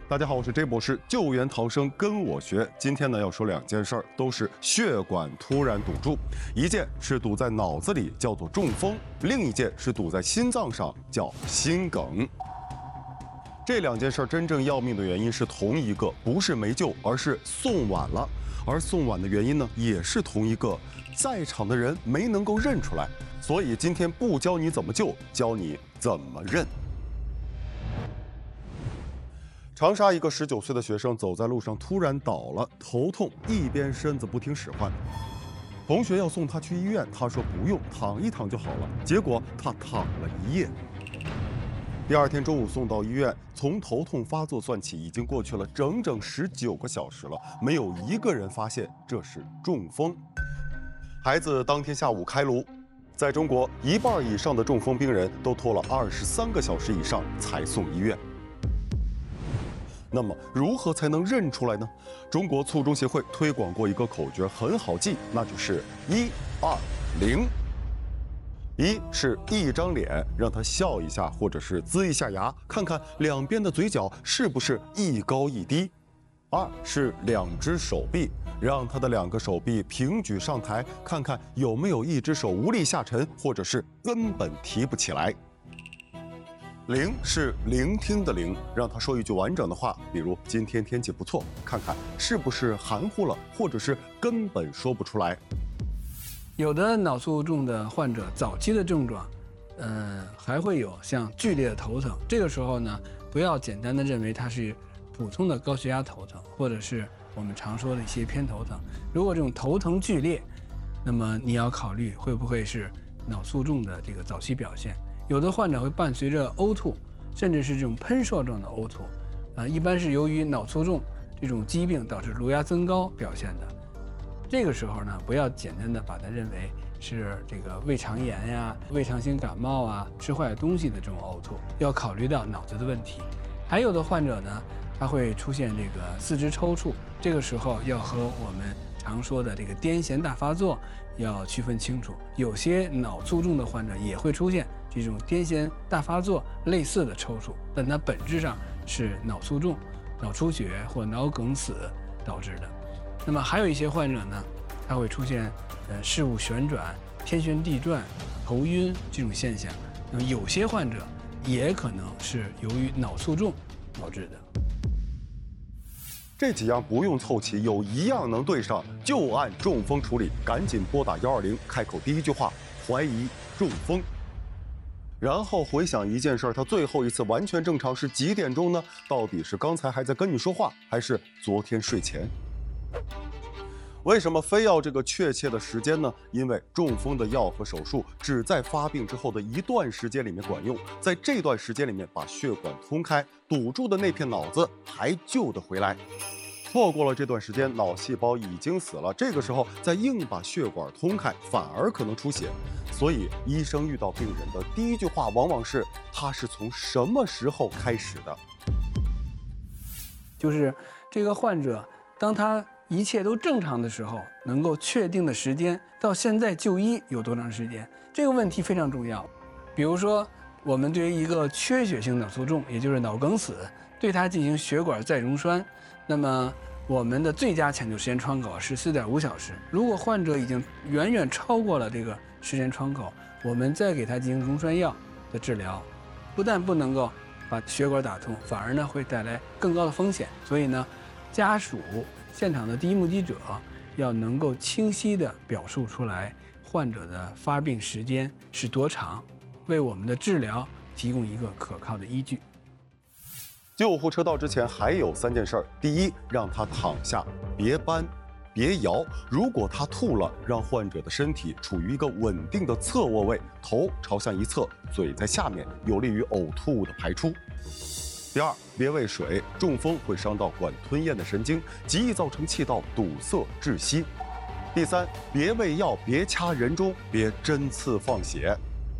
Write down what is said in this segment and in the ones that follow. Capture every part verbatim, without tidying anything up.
大家好，我是 J 博士，救援逃生跟我学。今天呢要说两件事儿，都是血管突然堵住，一件是堵在脑子里，叫做中风；另一件是堵在心脏上，叫心梗。这两件事儿真正要命的原因是同一个，不是没救，而是送晚了。而送晚的原因呢，也是同一个，在场的人没能够认出来。所以今天不教你怎么救，教你怎么认。长沙一个十九岁的学生走在路上突然倒了，头痛，一边身子不听使唤。同学要送他去医院，他说不用，躺一躺就好了。结果他躺了一夜。第二天中午送到医院，从头痛发作算起，已经过去了整整十九个小时了，没有一个人发现这是中风。孩子当天下午开颅。在中国，一半以上的中风病人都拖了二十三个小时以上才送医院。那么如何才能认出来呢？中国卒中协会推广过一个口诀，很好记，那就是一二零。一是一张脸，让他笑一下，或者是呲一下牙，看看两边的嘴角是不是一高一低。二是两只手臂，让他的两个手臂平举上抬，看看有没有一只手无力下沉，或者是根本提不起来。零是聆听的聆，让他说一句完整的话，比如今天天气不错，看看是不是含糊了，或者是根本说不出来。 有的脑卒中的患者早期的症状，呃，还会有像剧烈的头疼，这个时候呢，不要简单的认为它是普通的高血压头疼，或者是我们常说的一些偏头疼。如果这种头疼剧烈，那么你要考虑会不会是脑卒中的这个早期表现。有的患者会伴随着呕吐，甚至是这种喷射状的呕吐，啊，一般是由于脑卒中这种疾病导致颅压增高表现的。这个时候呢，不要简单的把它认为是这个胃肠炎呀、胃肠型感冒啊、吃坏东西的这种呕吐，要考虑到脑子的问题。还有的患者呢，他会出现这个四肢抽搐，这个时候要和我们常说的这个癫痫大发作要区分清楚。有些脑卒中的患者也会出现这种癫痫大发作类似的抽搐，但它本质上是脑卒中、脑出血或脑梗死导致的。那么还有一些患者呢，他会出现呃事物旋转、天旋地转、头晕这种现象。那么有些患者也可能是由于脑卒中导致的。 这几样不用凑齐，有一样能对上，就按中风处理，赶紧拨打一二零，开口第一句话：怀疑中风。然后回想一件事，他最后一次完全正常是几点钟呢？到底是刚才还在跟你说话，还是昨天睡前？为什么非要这个确切的时间呢？因为中风的药和手术只在发病之后的一段时间里面管用，在这段时间里面把血管通开，堵住的那片脑子还救得回来。错过了这段时间，脑细胞已经死了，这个时候再硬把血管通开，反而可能出血。所以医生遇到病人的第一句话往往是：他是从什么时候开始的？ 就是这个患者，当他一切都正常的时候，能够确定的时间到现在就医有多长时间？这个问题非常重要。比如说，我们对于一个缺血性脑卒中，也就是脑梗死，对它进行血管再溶栓，那么我们的最佳抢救时间窗口是四点五小时。如果患者已经远远超过了这个时间窗口，我们再给他进行溶栓药的治疗，不但不能够把血管打通，反而呢会带来更高的风险。所以呢，家属、现场的第一目击者要能够清晰地表述出来患者的发病时间是多长，为我们的治疗提供一个可靠的依据。 救护车到之前还有三件事儿：第一，让他躺下，别搬，别摇。如果他吐了，让患者的身体处于一个稳定的侧卧位，头朝向一侧，嘴在下面，有利于呕吐物的排出。第二，别喂水，中风会伤到管吞咽的神经，极易造成气道堵塞窒息。第三，别喂药，别掐人中，别针刺放血。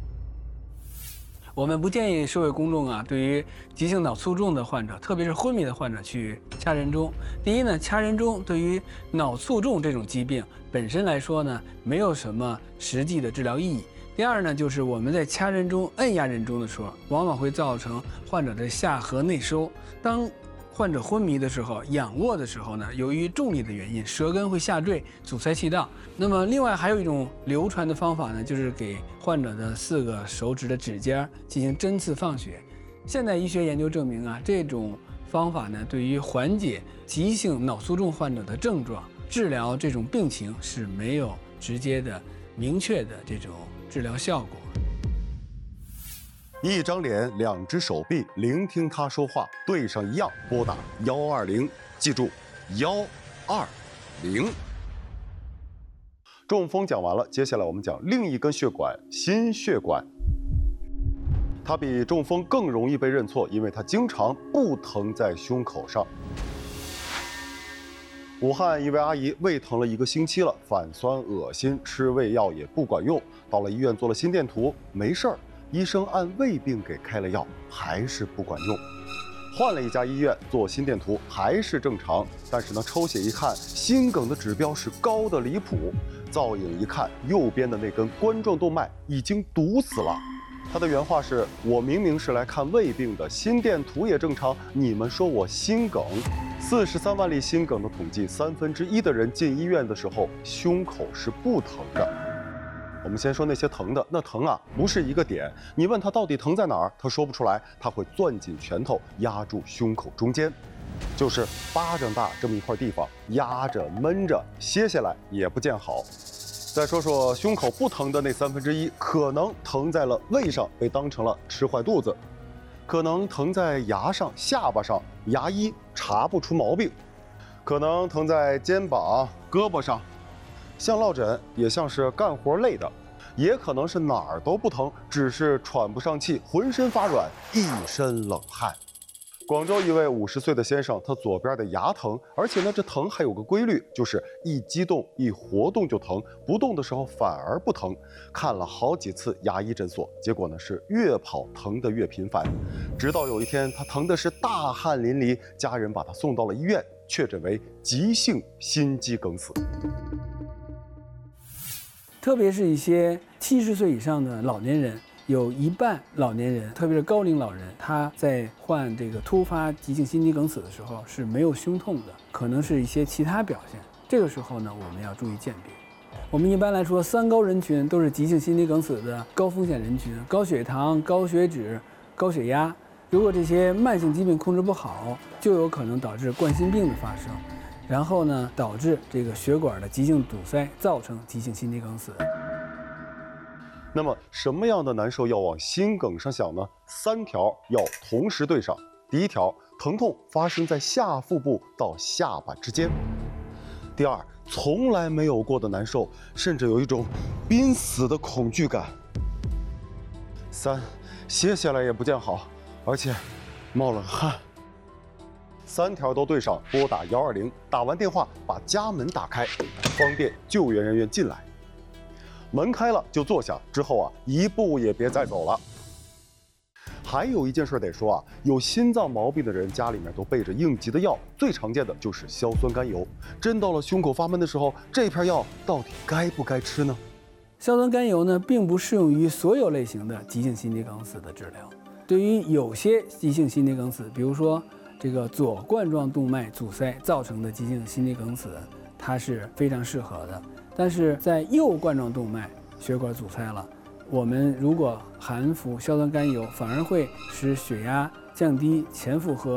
我们不建议社会公众啊，对于急性脑卒中的患者，特别是昏迷的患者去掐人中。第一呢，掐人中对于脑卒中这种疾病本身来说呢，没有什么实际的治疗意义。第二呢，就是我们在掐人中、按压人中的时候，往往会造成患者的下颌内收。当患者昏迷的时候、仰卧的时候呢，由于重力的原因，舌根会下坠，阻塞气道。那么另外还有一种流传的方法呢，就是给患者的四个手指的指尖进行针刺放血。现代医学研究证明啊，这种方法呢，对于缓解急性脑卒中患者的症状、治疗这种病情是没有直接的、明确的这种治疗效果。 一张脸，两只手臂，聆听他说话，对上一样，拨打幺二零，记住幺二零。中风讲完了，接下来我们讲另一根血管——心血管。它比中风更容易被认错，因为它经常不疼在胸口上。武汉一位阿姨胃疼了一个星期了，反酸恶心，吃胃药也不管用，到了医院做了心电图，没事儿。医生按胃病给开了药，还是不管用。换了一家医院做心电图，还是正常，但是呢，抽血一看，心梗的指标是高的离谱。造影一看，右边的那根冠状动脉已经堵死了。他的原话是：“我明明是来看胃病的，心电图也正常，你们说我心梗。”四十三万例心梗的统计，三分之一的人进医院的时候，胸口是不疼的。我们先说那些疼的，那疼啊，不是一个点。你问他到底疼在哪儿，他说不出来，他会攥紧拳头压住胸口中间，就是巴掌大这么一块地方，压着闷着，歇下来也不见好。再说说胸口不疼的那三分之一，可能疼在了胃上，被当成了吃坏肚子；可能疼在牙上、下巴上，牙医查不出毛病；可能疼在肩膀、胳膊上。像落枕，也像是干活累的，也可能是哪儿都不疼，只是喘不上气，浑身发软，一身冷汗。广州一位五十岁的先生，他左边的牙疼，而且呢，这疼还有个规律，就是一激动、一活动就疼，不动的时候反而不疼。看了好几次牙医诊所，结果呢是越跑疼得越频繁，直到有一天他疼的是大汗淋漓，家人把他送到了医院，确诊为急性心肌梗死。 特别是一些七十岁以上的老年人，有一半老年人，特别是高龄老人，他在患这个突发急性心肌梗死的时候是没有胸痛的，可能是一些其他表现。这个时候呢，我们要注意鉴别。我们一般来说，三高人群都是急性心肌梗死的高风险人群：高血糖、高血脂、高血压。如果这些慢性疾病控制不好，就有可能导致冠心病的发生。然后呢，导致这个血管的急性堵塞，造成急性心肌梗死。 那么，什么样的难受要往心梗上想呢？三条要同时对上。第一条，疼痛发生在下腹部到下巴之间；第二，从来没有过的难受，甚至有一种濒死的恐惧感；三，歇下来也不见好，而且冒冷汗。三条都对上，拨打幺二零，打完电话把家门打开，方便救援人员进来。门开了就坐下，之后啊，一步也别再走了。还有一件事得说啊，有心脏毛病的人家里面都备着应急的药，最常见的就是硝酸甘油。真到了胸口发闷的时候，这片药到底该不该吃呢？ 硝酸甘油呢，并不适用于所有类型的急性心肌梗死的治疗。对于有些急性心肌梗死，比如说这个左冠状动脉阻塞造成的急性心肌梗死，它是非常适合的。但是在右冠状动脉血管阻塞了，我们如果含服硝酸甘油，反而会使血压降低、前负荷